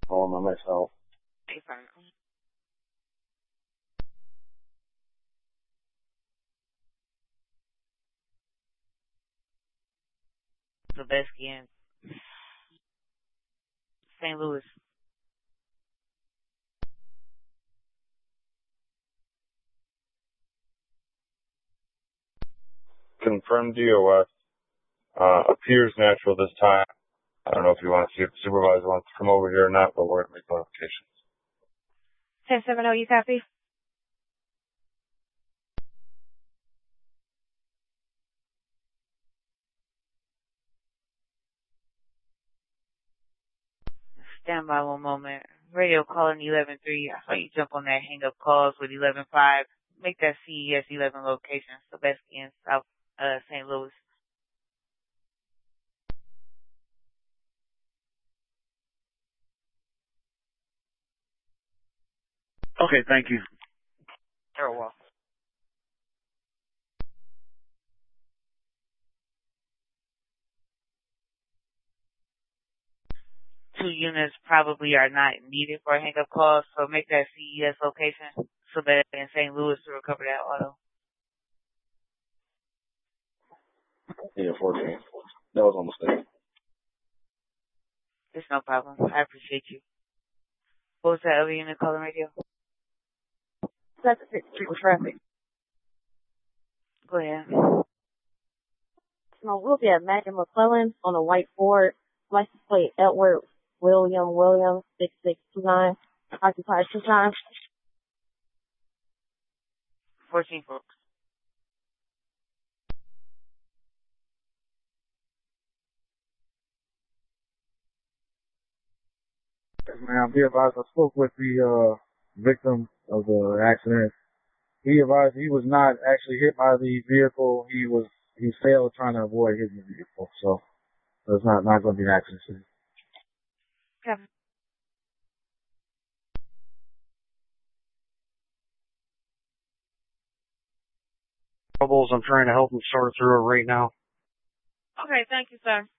calling on myself. Hey, fine. Zabesky in St. Louis. Confirmed DOS. Appears natural this time. I don't know if you want to see if the supervisor wants to come over here or not, but we're going to make modifications. 10-7, you copy? Stand by one moment. Radio calling 11-3. I saw you jump on that hang-up calls with 11-5. Make that CES 11 location. Zabesky in South St. Louis. Okay, thank you. You're welcome. Two units probably are not needed for hang-up calls, so make that CES location so that in St. Louis to recover that auto. Yeah, 14. That was a mistake. It's no problem. I appreciate you. What was that other unit calling radio? That's 6th Street with traffic. Go ahead. No, we'll be at Mac and McClellan on a white Ford. License plate Edward William 6629. Occupied 2 times. 14 folks. Ma'am, be advised, I spoke with the victim of the accident. He advised he was not actually hit by the vehicle. He failed trying to avoid hitting the vehicle, so it's not going to be an accident. Okay. I'm trying to help him sort through it right now. Okay, thank you, sir.